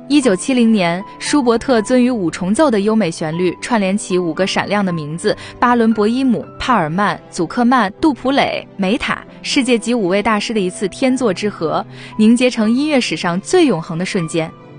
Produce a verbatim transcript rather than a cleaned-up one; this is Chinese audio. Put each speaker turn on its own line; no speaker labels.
一九七零年，舒伯特尊于五重奏的优美旋律，串联起五个闪亮的名字：巴伦博伊姆、帕尔曼、祖克曼、杜普蕾、梅塔，世界级五位大师的一次天作之合，凝结成音乐史上最永恒的瞬间。